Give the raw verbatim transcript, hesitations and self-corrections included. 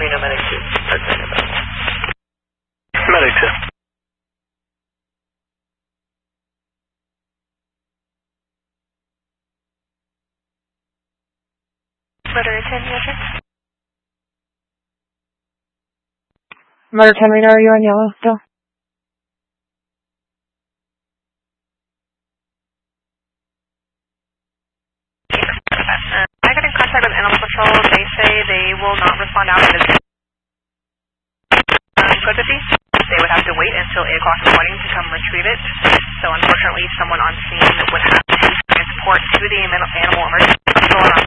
Reno Medic two. Medic two. Motor ten, yes, sir. Motor ten Reno, are you on yellow still? Uh, I got in contact with Animal Control. They say they will not respond out of this um, custody. They would have to wait until eight o'clock in the morning to come retrieve it. So unfortunately, someone on scene would have to transport to the animal emergency hospital around